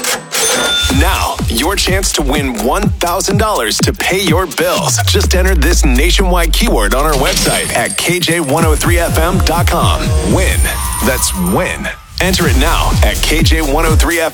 Now, your chance to win $1,000 to pay your bills. Just enter this nationwide keyword on our website at kj103fm.com. Win. That's win. Enter it now at kj103fm.com.